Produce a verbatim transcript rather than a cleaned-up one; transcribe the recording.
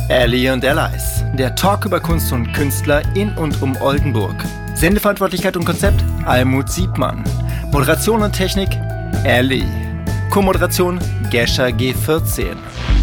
Ellie und Allies, der Talk über Kunst und Künstler in und um Oldenburg. Sendeverantwortlichkeit und Konzept Almut Siebmann. Moderation und Technik Ellie. Co-Moderation Gescher G vierzehn.